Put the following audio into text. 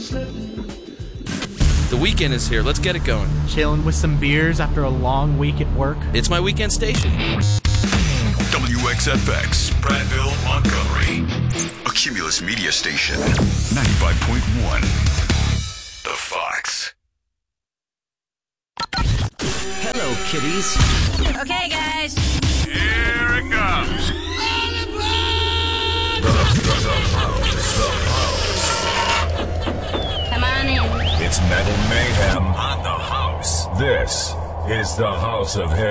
The weekend is here. Let's get it going. Chilling with some beers after a long week at work. It's my weekend station. WXFX, Prattville, Montgomery. A Cumulus media station. 95.1. The Fox. Hello, kiddies. Okay, guys. Here it comes. Come on in. It's Metal Mayhem on the house. This is the House of Hell.